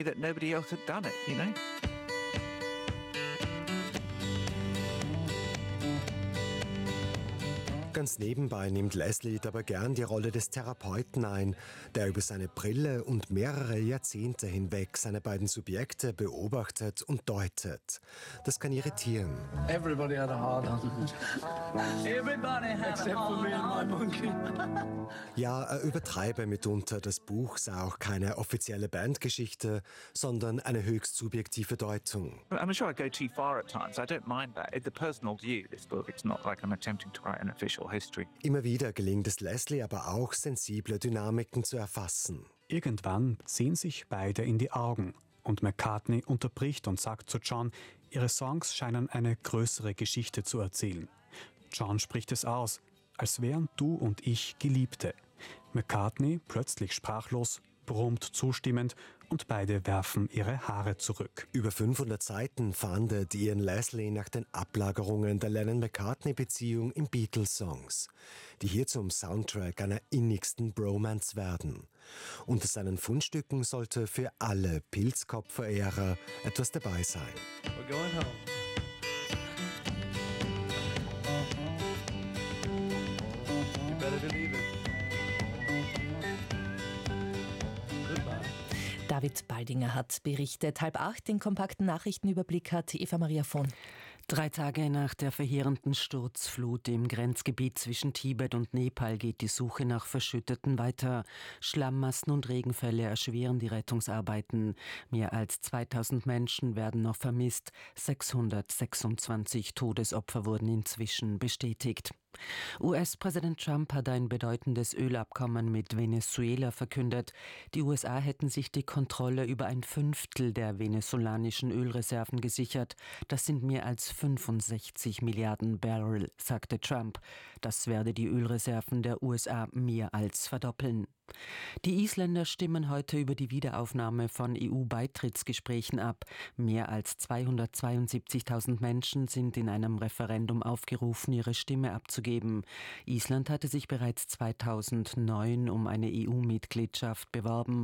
that nobody else had done it, you know? Ganz nebenbei nimmt Leslie dabei gern die Rolle des Therapeuten ein, der über seine Brille und mehrere Jahrzehnte hinweg seine beiden Subjekte beobachtet und deutet. Das kann irritieren. Everybody had a hard on. Everybody had Except for me and my monkey. Ja, er übertreibe mitunter. Das Buch sei auch keine offizielle Bandgeschichte, sondern eine höchst subjektive Deutung. I'm sure I go too far at times. I don't mind that. It's a personal view, this book. It's not like I'm attempting to write an official history. Immer wieder gelingt es Leslie aber auch, sensible Dynamiken zu erfassen. Irgendwann sehen sich beide in die Augen und McCartney unterbricht und sagt zu John, ihre Songs scheinen eine größere Geschichte zu erzählen. John spricht es aus, als wären du und ich Geliebte. McCartney, plötzlich sprachlos, brummt zustimmend und beide werfen ihre Haare zurück. Über 500 Seiten fahndet Ian Leslie nach den Ablagerungen der Lennon-McCartney-Beziehung in Beatles-Songs, die hier zum Soundtrack einer innigsten Bromance werden. Unter seinen Fundstücken sollte für alle Pilzkopf-Verehrer etwas dabei sein. We're going home. You better believe it. Goodbye. David Baldinger hat berichtet. 7:30 den kompakten Nachrichtenüberblick hat Eva-Maria Vohn. 3 Tage nach der verheerenden Sturzflut im Grenzgebiet zwischen Tibet und Nepal geht die Suche nach Verschütteten weiter. Schlammmassen und Regenfälle erschweren die Rettungsarbeiten. Mehr als 2000 Menschen werden noch vermisst. 626 Todesopfer wurden inzwischen bestätigt. US-Präsident Trump hat ein bedeutendes Ölabkommen mit Venezuela verkündet. Die USA hätten sich die Kontrolle über 1/5 der venezolanischen Ölreserven gesichert. Das sind mehr als 65 Milliarden Barrel, sagte Trump. Das werde die Ölreserven der USA mehr als verdoppeln. Die Isländer stimmen heute über die Wiederaufnahme von EU-Beitrittsgesprächen ab. Mehr als 272.000 Menschen sind in einem Referendum aufgerufen, ihre Stimme abzugeben. Island hatte sich bereits 2009 um eine EU-Mitgliedschaft beworben.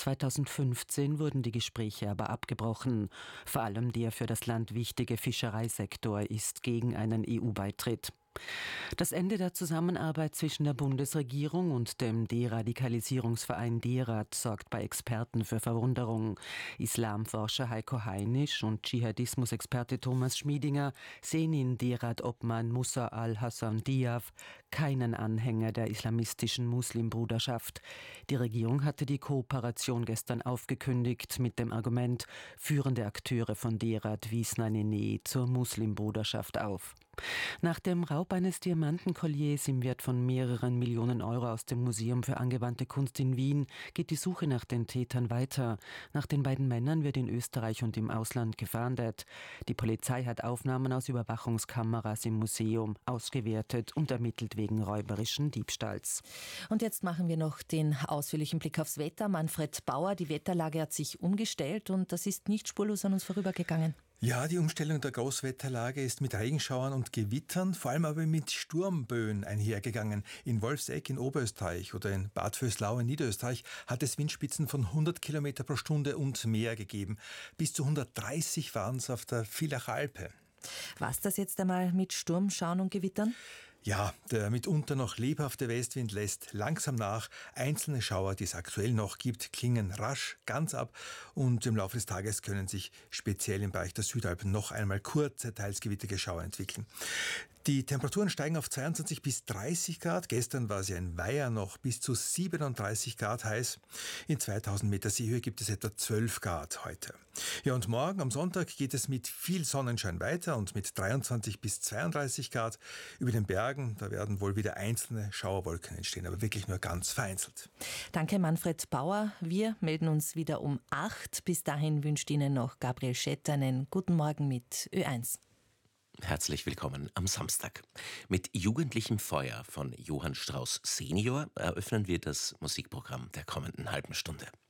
2015 wurden die Gespräche aber abgebrochen. Vor allem der für das Land wichtige Fischereisektor ist gegen einen EU-Beitritt. Das Ende der Zusammenarbeit zwischen der Bundesregierung und dem Deradikalisierungsverein DERAD sorgt bei Experten für Verwunderung. Islamforscher Heiko Heinisch und Dschihadismus-Experte Thomas Schmiedinger sehen in DERAD-Obmann Musa al-Hassan Diaf keinen Anhänger der islamistischen Muslimbruderschaft. Die Regierung hatte die Kooperation gestern aufgekündigt mit dem Argument, führende Akteure von DERAD wiesen eine Nähe zur Muslimbruderschaft auf. Nach dem Raub eines Diamantenkolliers im Wert von mehreren Millionen Euro aus dem Museum für angewandte Kunst in Wien geht die Suche nach den Tätern weiter. Nach den beiden Männern wird in Österreich und im Ausland gefahndet. Die Polizei hat Aufnahmen aus Überwachungskameras im Museum ausgewertet und ermittelt wegen räuberischen Diebstahls. Und jetzt machen wir noch den ausführlichen Blick aufs Wetter. Manfred Bauer, die Wetterlage hat sich umgestellt und das ist nicht spurlos an uns vorübergegangen. Ja, die Umstellung der Großwetterlage ist mit Regenschauern und Gewittern, vor allem aber mit Sturmböen einhergegangen. In Wolfsegg in Oberösterreich oder in Bad Vöslau in Niederösterreich hat es Windspitzen von 100 Kilometer pro Stunde und mehr gegeben. Bis zu 130 waren es auf der Villacher Alpe. War's das jetzt einmal mit Sturmschauern und Gewittern? Ja, der mitunter noch lebhafte Westwind lässt langsam nach. Einzelne Schauer, die es aktuell noch gibt, klingen rasch ganz ab und im Laufe des Tages können sich speziell im Bereich der Südalpen noch einmal kurze, teils gewittrige Schauer entwickeln. Die Temperaturen steigen auf 22 bis 30 Grad. Gestern war es ja in Weiher noch bis zu 37 Grad heiß. In 2000 Meter Seehöhe gibt es etwa 12 Grad heute. Ja, und morgen am Sonntag geht es mit viel Sonnenschein weiter und mit 23 bis 32 Grad. Über den Bergen, da werden wohl wieder einzelne Schauerwolken entstehen, aber wirklich nur ganz vereinzelt. Danke Manfred Bauer. Wir melden uns wieder um 8. Bis dahin wünscht Ihnen noch Gabriel Schett einen guten Morgen mit Ö1. Herzlich willkommen am Samstag. Mit Jugendlichem Feuer von Johann Strauss Senior eröffnen wir das Musikprogramm der kommenden halben Stunde.